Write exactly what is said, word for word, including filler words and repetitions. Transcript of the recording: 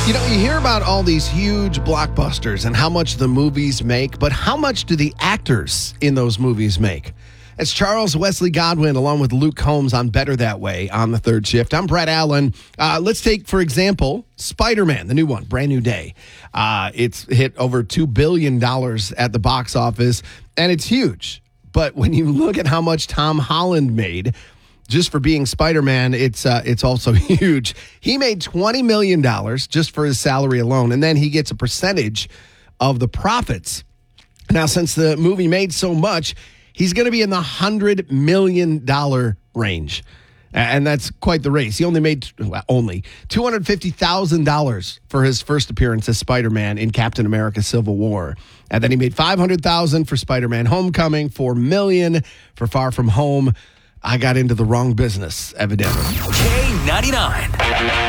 You know, you hear about all these huge blockbusters and how much the movies make, but how much do the actors in those movies make? It's Charles Wesley Godwin along with Luke Combs on Better That Way on the third shift. I'm Brett Allen. Uh, let's take, for example, Spider-Man, the new one, Brand New Day. Uh, it's hit over two billion dollars at the box office, and it's huge. But when you look at how much Tom Holland made just for being Spider-Man, it's uh, it's also huge. He made twenty million dollars just for his salary alone, and then he gets a percentage of the profits. Now, since the movie made so much, he's going to be in the one hundred million dollars range, and that's quite the race. He only made well, only two hundred fifty thousand dollars for his first appearance as Spider-Man in Captain America Civil War. And then he made five hundred thousand dollars for Spider-Man Homecoming, four million dollars for Far From Home. I got into the wrong business, evidently. K ninety-nine.